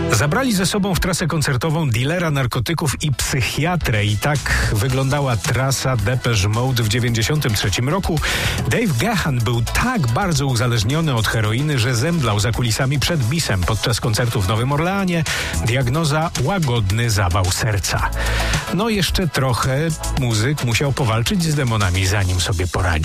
Zabrali ze sobą w trasę koncertową dilera narkotyków i psychiatrę i tak wyglądała trasa Depeche Mode w 1993 roku. Dave Gahan był tak bardzo uzależniony od heroiny, że zemdlał za kulisami przed bisem podczas koncertu w Nowym Orleanie. Diagnoza: łagodny zawał serca. No jeszcze trochę muzyk musiał powalczyć z demonami, zanim sobie poradził.